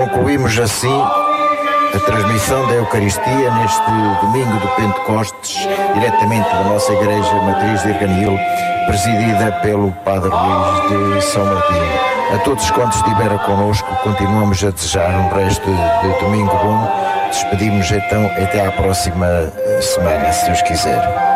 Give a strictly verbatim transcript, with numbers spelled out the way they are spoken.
Concluímos assim a transmissão da Eucaristia neste domingo do Pentecostes, diretamente da nossa Igreja Matriz de Arganil, presidida pelo Padre Luís de São Martinho. A todos quantos estiveram connosco, continuamos a desejar um resto de domingo bom. Despedimos então até à próxima semana, se Deus quiser.